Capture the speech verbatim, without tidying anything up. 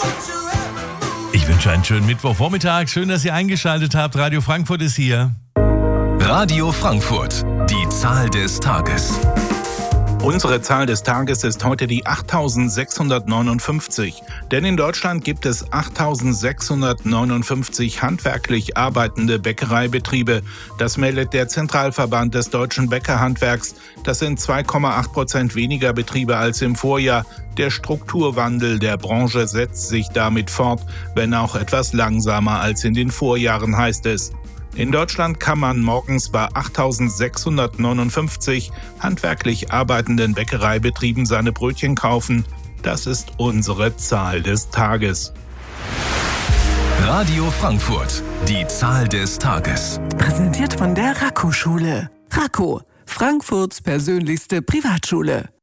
Ich wünsche einen schönen Mittwochvormittag. Schön, dass ihr eingeschaltet habt. Radio Frankfurt ist hier. Radio Frankfurt, die Zahl des Tages. Unsere Zahl des Tages ist heute die achttausendsechshundertneunundfünfzig. Denn in Deutschland gibt es achttausendsechshundertneunundfünfzig handwerklich arbeitende Bäckereibetriebe. Das meldet der Zentralverband des deutschen Bäckerhandwerks. Das sind zwei Komma acht Prozent weniger Betriebe als im Vorjahr. Der Strukturwandel der Branche setzt sich damit fort, wenn auch etwas langsamer als in den Vorjahren, heißt es. In Deutschland kann man morgens bei achttausendsechshundertneunundfünfzig handwerklich arbeitenden Bäckereibetrieben seine Brötchen kaufen. Das ist unsere Zahl des Tages. Radio Frankfurt, die Zahl des Tages. Präsentiert von der Raco-Schule. Raco, Frankfurts persönlichste Privatschule.